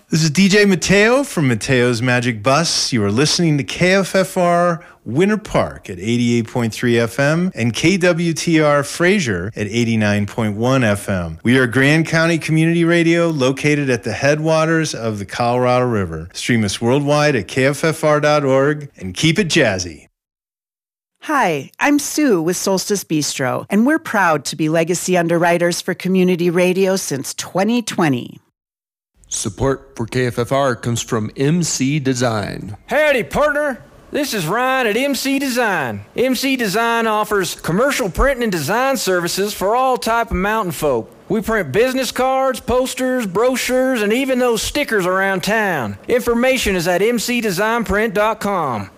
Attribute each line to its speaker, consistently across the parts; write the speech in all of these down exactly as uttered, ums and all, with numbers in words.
Speaker 1: This is D J Mateo from Mateo's Magic Bus. You are listening to K F F R Winter Park at eighty-eight point three F M and K W T R Fraser at eighty-nine point one F M. We are Grand County Community Radio located at the headwaters of the Colorado River. Stream us worldwide at K F F R dot org and keep it jazzy.
Speaker 2: Hi, I'm Sue with Solstice Bistro, and we're proud to be legacy underwriters for community radio since twenty twenty.
Speaker 3: Support for K F F R comes from M C Design.
Speaker 4: Howdy, partner. This is Ryan at M C Design. M C Design offers commercial printing and design services for all type of mountain folk. We print business cards, posters, brochures, and even those stickers around town. Information is at m c design print dot com.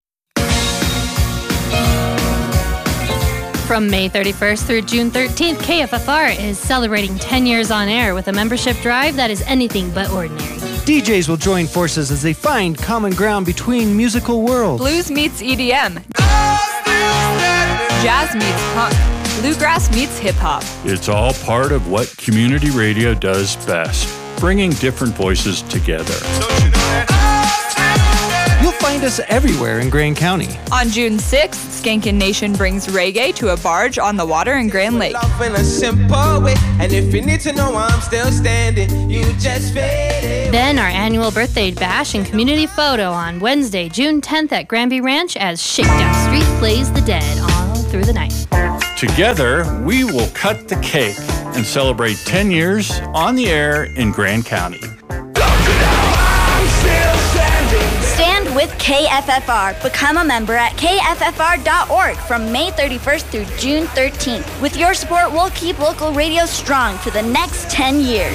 Speaker 5: From May thirty-first through June thirteenth, K F F R is celebrating ten years on air with a membership drive that is anything but ordinary.
Speaker 6: D Js will join forces as they find common ground between musical worlds.
Speaker 7: Blues meets E D M. Jazz meets punk. Bluegrass meets hip-hop.
Speaker 8: It's all part of what community radio does best, bringing different voices together.
Speaker 6: You'll find us everywhere in Grand County.
Speaker 7: On June sixth, Skankin' Nation brings reggae to a barge on the water in Grand Lake.
Speaker 5: Then our annual birthday bash and community photo on Wednesday, June tenth at Granby Ranch as Shakedown Street plays the dead all through the night.
Speaker 8: Together, we will cut the cake and celebrate ten years on the air in Grand County.
Speaker 9: Stand with K F F R. Become a member at K F F R dot org from May thirty-first through June thirteenth. With your support, we'll keep local radio strong for the next ten years.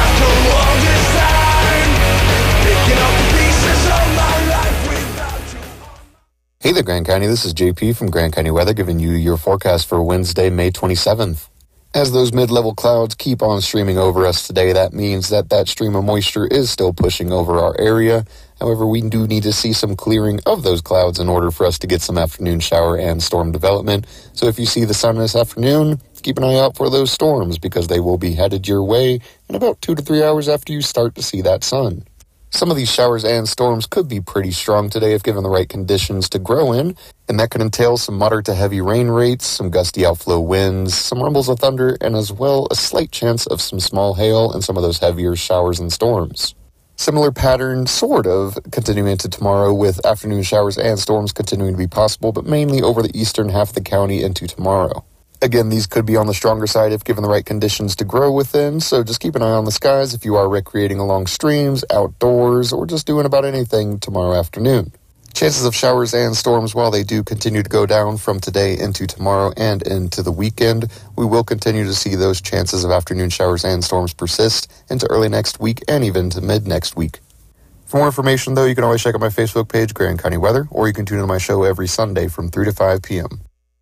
Speaker 10: Hey there, Grand County. This is J P from Grand County Weather giving you your forecast for Wednesday, May twenty-seventh. As those mid-level clouds keep on streaming over us today, that means that that stream of moisture is still pushing over our area. However, we do need to see some clearing of those clouds in order for us to get some afternoon shower and storm development. So if you see the sun this afternoon, keep an eye out for those storms because they will be headed your way in about two to three hours after you start to see that sun. Some of these showers and storms could be pretty strong today if given the right conditions to grow in, and that could entail some moderate to heavy rain rates, some gusty outflow winds, some rumbles of thunder, and as well a slight chance of some small hail and some of those heavier showers and storms. Similar pattern, sort of, continuing into tomorrow with afternoon showers and storms continuing to be possible, but mainly over the eastern half of the county into tomorrow. Again, these could be on the stronger side if given the right conditions to grow within, so just keep an eye on the skies if you are recreating along streams, outdoors, or just doing about anything tomorrow afternoon. Chances of showers and storms, while they do continue to go down from today into tomorrow and into the weekend, we will continue to see those chances of afternoon showers and storms persist into early next week and even to mid next week. For more information, though, you can always check out my Facebook page, Grand County Weather, or you can tune in to my show every Sunday from three to five p.m.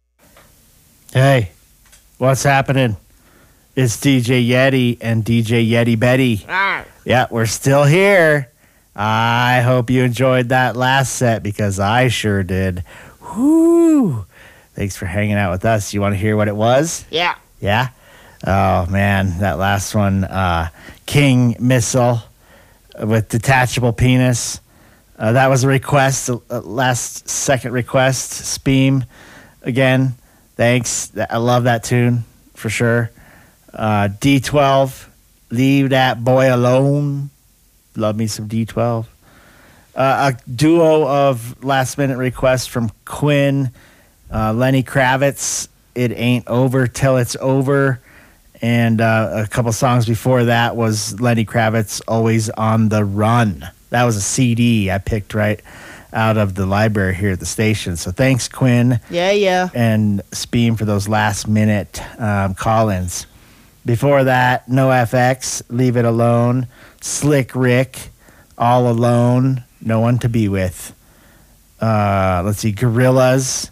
Speaker 11: Hey, what's happening? It's D J Yeti and D J Yeti Betty. Ah. Yeah, we're still here. I hope you enjoyed that last set because I sure did. Whoo! Thanks for hanging out with us. You want to hear what it was?
Speaker 12: Yeah.
Speaker 11: Yeah? Oh, man, that last one, uh, King Missile with detachable penis. Uh, that was a request, a, a last second request. Speem, again. Thanks. I love that tune for sure. Uh, D twelve, Leave That Boy Alone. Love me some D twelve. Uh, a duo of last minute requests from Quinn, uh, Lenny Kravitz, It Ain't Over Till It's Over. And uh, a couple songs before that was Lenny Kravitz, Always on the Run. That was a C D I picked right out of the library here at the station. So thanks, Quinn.
Speaker 12: Yeah, yeah.
Speaker 11: And Speem for those last minute um, call-ins. Before that, No F X, Leave It Alone. Slick Rick, All Alone, No One to Be With. Uh, let's see, Gorillaz,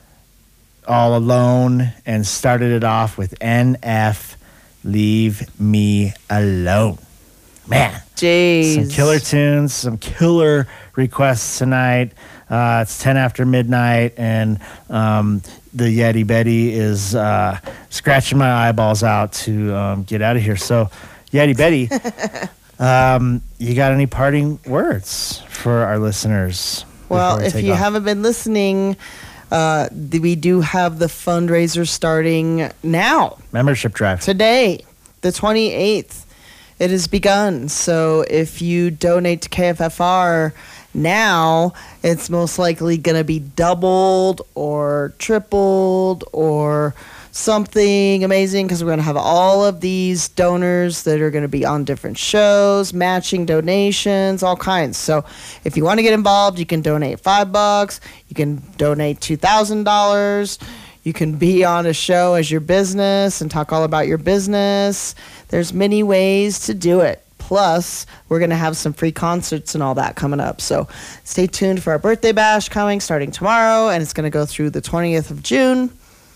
Speaker 11: All Alone, and started it off with N F, Leave Me Alone. Man.
Speaker 12: Jeez.
Speaker 11: Some killer tunes, some killer requests tonight. Uh, it's ten after midnight, and um, the Yeti Betty is uh, scratching my eyeballs out to um, get out of here. So, Yeti Betty, Um, you got any parting words for our listeners?
Speaker 12: Well,
Speaker 11: we
Speaker 12: if you
Speaker 11: off?
Speaker 12: haven't been listening, uh, th- we do have the fundraiser starting now.
Speaker 11: Membership drive.
Speaker 12: Today, the twenty-eighth. It has begun. So if you donate to K F F R now, it's most likely going to be doubled or tripled or something amazing, because we're going to have all of these donors that are going to be on different shows, matching donations, all kinds. So if you want to get involved, you can donate five bucks. You can donate two thousand dollars. You can be on a show as your business and talk all about your business. There's many ways to do it. Plus, we're going to have some free concerts and all that coming up. So stay tuned for our birthday bash coming starting tomorrow, and it's going to go through the twentieth of June.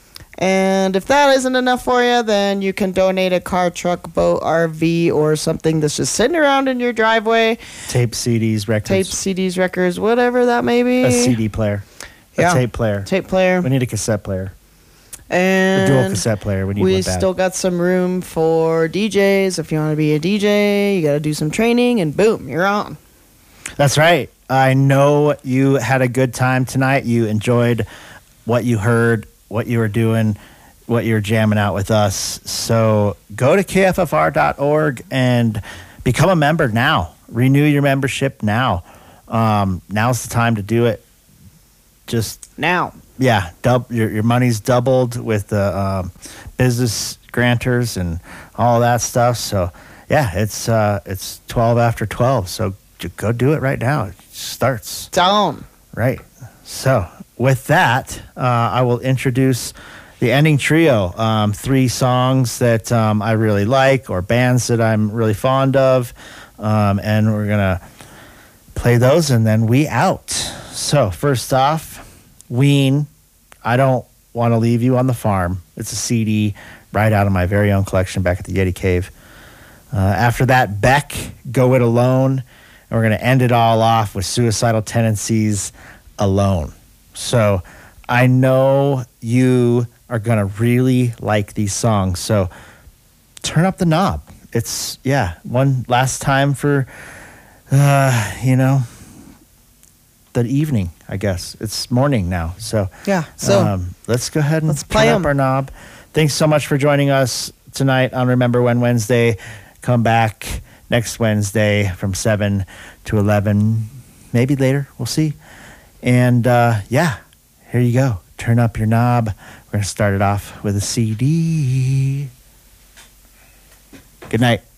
Speaker 12: And if that isn't enough for you, then you can donate a car, truck, boat, R V, or something that's just sitting around in your driveway.
Speaker 11: Tape, C Ds, records.
Speaker 12: Tape, C Ds, records, whatever that may be.
Speaker 11: A C D player.
Speaker 12: Yeah.
Speaker 11: A tape player.
Speaker 12: Tape player.
Speaker 11: We need a cassette player.
Speaker 12: And
Speaker 11: a dual cassette player. We need
Speaker 12: we
Speaker 11: one bad.
Speaker 12: still got some room for D Js. If you want to be a D J, you got to do some training, and boom, you're on.
Speaker 11: That's right. I know you had a good time tonight. You enjoyed what you heard, what you were doing, what you were jamming out with us. So go to K F F R dot org and become a member now. Renew your membership now. Um, now's the time to do it. Just
Speaker 12: now.
Speaker 11: Yeah, dub, your, your money's doubled with the um, business grantors and all that stuff. So, yeah, it's uh, it's twelve after twelve. So j- go do it right now. It starts.
Speaker 12: Down.
Speaker 11: Right. So with that, uh, I will introduce the ending trio. Um, three songs that um, I really like, or bands that I'm really fond of. Um, and we're going to play those, and then we out. So first off, Ween, I Don't Want to Leave You on the Farm. It's a C D right out of my very own collection back at the Yeti Cave. Uh, after that, Beck, Go It Alone. And we're going to end it all off with Suicidal Tendencies, Alone. So I know you are going to really like these songs. So turn up the knob. It's, yeah, one last time for, uh, you know, the evening, I guess. It's morning now. So,
Speaker 12: yeah, so
Speaker 11: um, let's go ahead and
Speaker 12: let's play
Speaker 11: turn
Speaker 12: them.
Speaker 11: up our knob. Thanks so much for joining us tonight on Remember When Wednesday. Come back next Wednesday from seven to eleven, maybe later. We'll see. And, uh, yeah, here you go. Turn up your knob. We're going to start it off with a C D. Good night.